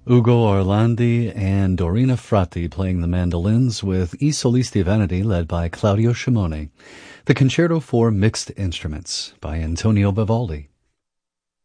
Ugo Orlandi and Dorina Fratti playing the mandolins with I Solisti Veneti led by Claudio Scimone. The Concerto for Mixed Instruments by Antonio Vivaldi.